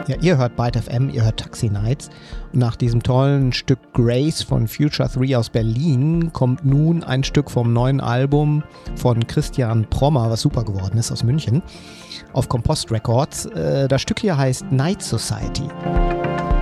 Ja, ihr hört Byte FM, ihr hört Taxi Nights. Und nach diesem tollen Stück Grace von Future 3 aus Berlin kommt nun ein Stück vom neuen Album von Christian Prommer, was super geworden ist, aus München, auf Kompost Records. Das Stück hier heißt Night Society.